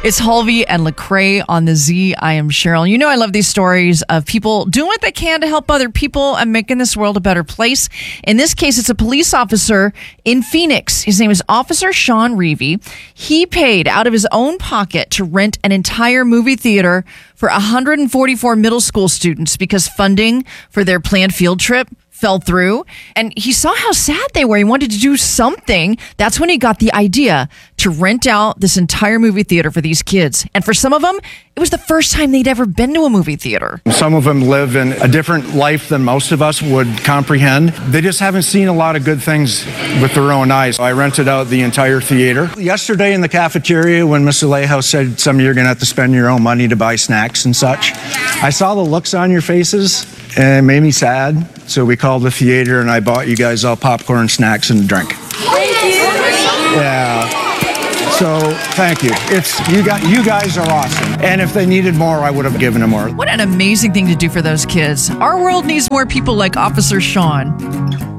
It's Halvey and Lecrae on the Z. I am Cheryl. You know I love these stories of people doing what they can to help other people and making this world a better place. In this case, it's a police officer in Phoenix. His name is Officer Sean Reevy. He paid out of his own pocket to rent an entire movie theater for 144 middle school students because funding for their planned field trip fell through, and he saw how sad they were. He wanted to do something. That's when he got the idea to rent out this entire movie theater for these kids. And for some of them, it was the first time they'd ever been to a movie theater. Some of them live in a different life than most of us would comprehend. They just haven't seen a lot of good things with their own eyes. I rented out the entire theater. Yesterday in the cafeteria, when Miss Alejo said some of you are going to have to spend your own money to buy snacks and such, I saw the looks on your faces and it made me sad. So we called the theater and I bought you guys all popcorn, snacks, and a drink. Thank you. Yeah. So thank you. You guys are awesome. And if they needed more, I would have given them more. What an amazing thing to do for those kids. Our world needs more people like Officer Sean.